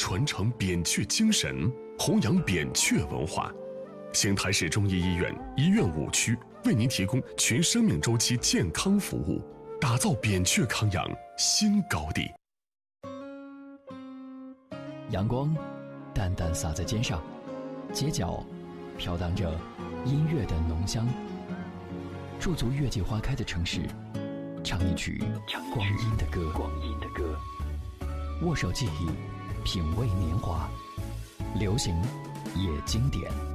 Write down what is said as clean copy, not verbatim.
传承扁鹊精神，弘扬扁鹊文化。邢台市中医医院医院5区为您提供全生命周期健康服务，打造扁鹊康养新高地。 阳光淡淡洒在肩上，街角飘荡着音乐的浓香。驻足月季花开的城市，唱一曲光阴的歌。握手记忆，品味年华，流行也经典。